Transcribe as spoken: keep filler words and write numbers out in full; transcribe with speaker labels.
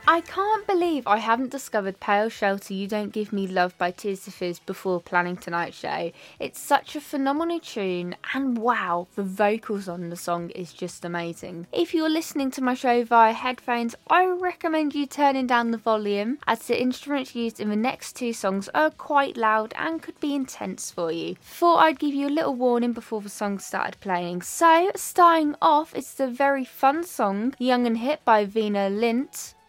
Speaker 1: I can't believe I haven't discovered Pale Shelter You Don't Give Me Love by Tears for Fears before planning tonight's show. It's such a phenomenal tune, and wow, the vocals on the song is just amazing. If you're listening to my show via headphones, I recommend you turning down the volume, as the instruments used in the next two songs are quite loud and could be intense for you. Thought I'd give you a little warning before the song started playing. So, starting off, it's the very fun song Young and Hip by Vina Lint.